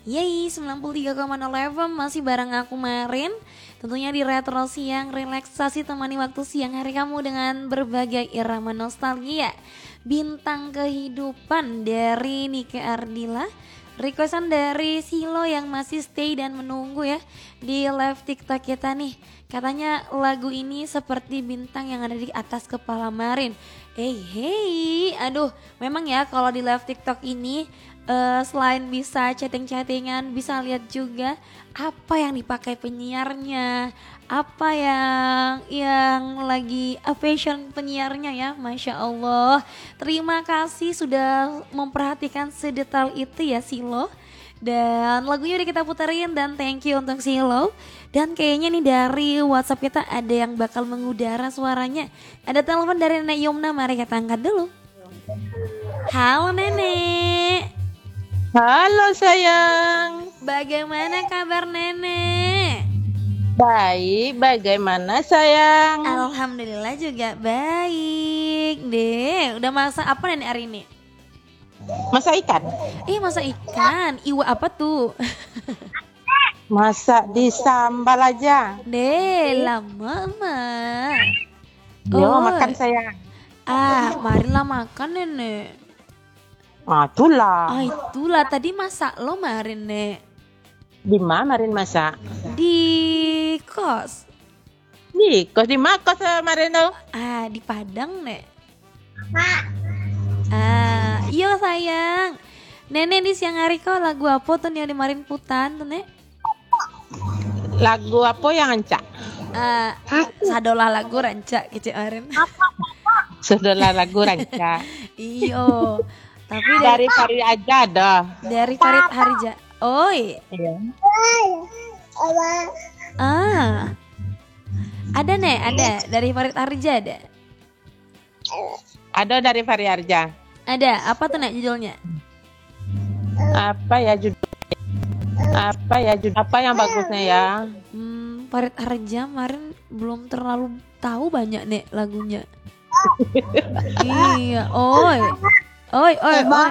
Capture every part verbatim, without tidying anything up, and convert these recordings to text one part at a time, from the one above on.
Yeay, sembilan puluh tiga koma nol F M masih bareng aku Marin. Tentunya di Retro Siang, relaksasi temani waktu siang hari kamu dengan berbagai irama nostalgia. Bintang kehidupan dari Nike Ardila. Requestan dari Silo yang masih stay dan menunggu ya di live TikTok kita nih. Katanya lagu ini seperti bintang yang ada di atas kepala Marin. Hey hey, aduh memang ya kalau di live TikTok ini uh, selain bisa chatting-chattingan bisa lihat juga apa yang dipakai penyiarnya, apa yang yang lagi uh, fashion penyiarnya ya, Masya Allah. Terima kasih sudah memperhatikan sedetail itu ya Silo. Dan lagunya udah kita puterin dan thank you untuk Silo. Dan kayaknya nih dari WhatsApp kita ada yang bakal mengudara suaranya. Ada telepon dari Nenek Yumna, mari kita angkat dulu. Halo Nenek. Halo sayang. Bagaimana kabar Nenek? Baik, bagaimana sayang? Alhamdulillah juga baik deh. Udah masak apa Nenek hari ini? Masak ikan. Ih masak ikan, iwa apa tuh? Masak di sambal aja. Deh lama mah. Yo makan sayang. Ah marilah makan Nenek. Ah itulah. Ah itulah tadi masak lo Marin Nek. Di mana Marin masak? Di kos. Di kos di mana kos Marin tuh? Ah di Padang Nek. Ah iya sayang. Nenek di siang hari kau lagu apa tuh yang di Marin Putan tuh Nek? Lagu apa yang ancak? Ah sadolah lagu rancak kece Marin. Sadolah lagu rancak. Iyo. Tapi dari Farid aja dah. Dari Farid Harja. Oi. Iya. Ah. Ada Nek, ada dari Farid Harja ada. Ada dari Farid Harja. Ada. Apa tuh Nek judulnya? Apa ya judul? Apa ya judul? Apa yang bagusnya ya? Hmm, Farid Harja kemarin belum terlalu tahu banyak Nek lagunya. Iya, oi. Oi, oi, oi.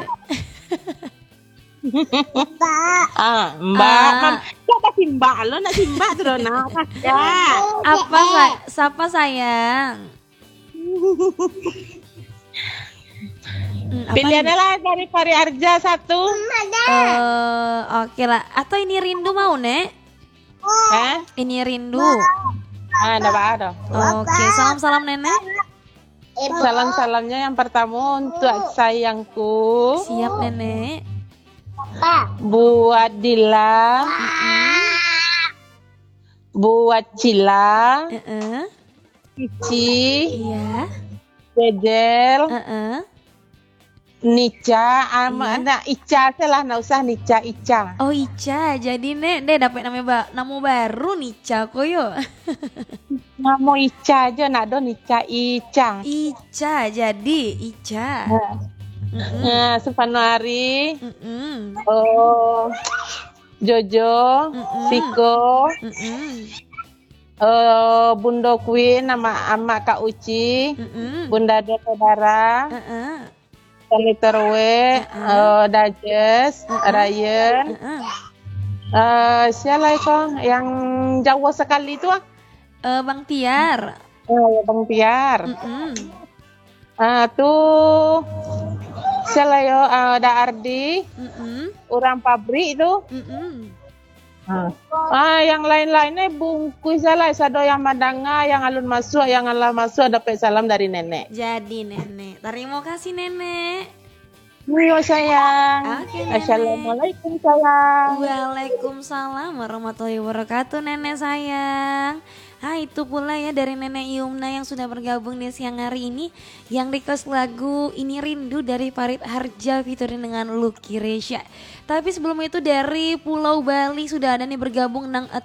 Ah, Mbak, Ah. Mam, siapa sih Mbak? Lo nak si Mbak terus nak. Ya. Apa sa- siapa sayang? Hmm, apa Pilihannya lah dari Fahri Arja satu. Eh, oke lah. Atau ini rindu mau Nek? Eh? Ini rindu. Ah, enggak ada. Oke, salam-salam Nenek. Salam-salamnya yang pertama untuk sayangku, Siap Nenek. buat Dila, buat Cila, Heeh. Cici, Iya. Dedel, Heeh. Nica, ama Iya. anak Ica salah, nggak usah Nica Ica. Oh Ica, jadi Nek, deh dapat nama ba- nama baru Nica koyo. Nama Ica aja, nak do Nica Ica. Ica, jadi Ica. Mm-mm. Nah, Supanari, Mm-mm. oh, Jojo, Mm-mm. Siko, Mm-mm. eh Bunda Queen sama ama Kak Uci, Mm-mm. Bunda Dara, Heeh. Senator W, eh, Dajes, Ryan, Heeh. eh siapa itu yang Jawa sekali itu ah? Eh, Bang Tiar. Oh, Bang Piar. Mm-mm. Ah tuh siapa yo eh, Da Ardi, Mm-mm. orang pabrik itu. Mm-mm. Ah, yang lain-lainnya bungkus salah, sado yang madanga, yang alun masuk, yang Allah masuk dapat salam dari nenek. Jadi Nenek. Terima kasih Nenek. Yo sayang. Oke, Nenek. Assalamualaikum sayang. Waalaikumsalam warahmatullahi wabarakatuh Nenek sayang. Ah itu pula ya dari Nenek Yumna yang sudah bergabung di siang hari ini, yang request lagu Ini Rindu dari Farid Harja featuring dengan Lucky Resya. Tapi sebelum itu dari Pulau Bali sudah ada nih bergabung nang